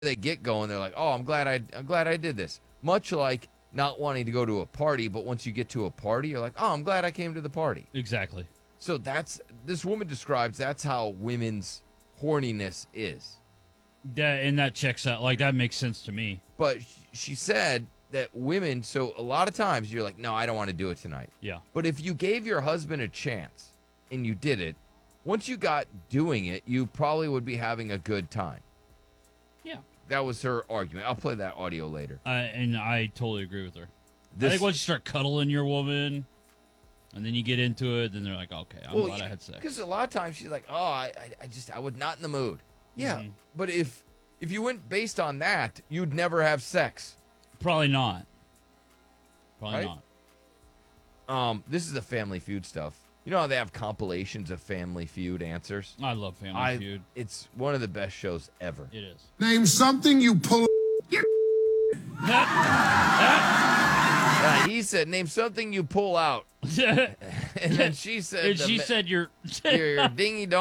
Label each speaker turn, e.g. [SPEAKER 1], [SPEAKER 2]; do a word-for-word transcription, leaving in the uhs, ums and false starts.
[SPEAKER 1] they get going, they're like, "Oh, I'm glad I I'm glad I did this." Much like not wanting to go to a party, but once you get to a party, you're like, "Oh, I'm glad I came to the party."
[SPEAKER 2] Exactly.
[SPEAKER 1] So that's this woman describes that's how women's horniness is.
[SPEAKER 2] That and that checks out. Like that makes sense to me.
[SPEAKER 1] But she said that women, so a lot of times you're like, "No, I don't want to do it tonight."
[SPEAKER 2] Yeah.
[SPEAKER 1] But if you gave your husband a chance and you did it, once you got doing it, you probably would be having a good time.
[SPEAKER 2] Yeah.
[SPEAKER 1] That was her argument. I'll play that audio later.
[SPEAKER 2] Uh, and I totally agree with her.
[SPEAKER 1] This,
[SPEAKER 2] I think once you start cuddling your woman, and then you get into it, then they're like, okay, I'm
[SPEAKER 1] well,
[SPEAKER 2] glad
[SPEAKER 1] yeah,
[SPEAKER 2] I had sex.
[SPEAKER 1] Because a lot of times she's like, "Oh, I, I, I just, I was not in the mood." Yeah,
[SPEAKER 2] Mhm.
[SPEAKER 1] but if if you went based on that, you'd never have sex.
[SPEAKER 2] Probably not. Probably
[SPEAKER 1] Right?
[SPEAKER 2] not.
[SPEAKER 1] Um, this is the Family Feud stuff. You know how they have compilations of Family Feud answers?
[SPEAKER 2] I love Family
[SPEAKER 1] I,
[SPEAKER 2] Feud.
[SPEAKER 1] It's one of the best shows ever.
[SPEAKER 2] It is.
[SPEAKER 3] Name something you pull.
[SPEAKER 1] Uh, he said, "Name something you pull out," and then she said,
[SPEAKER 2] and
[SPEAKER 1] the
[SPEAKER 2] she
[SPEAKER 1] ma-
[SPEAKER 2] said, "You're."
[SPEAKER 1] "Your, your dingy dong."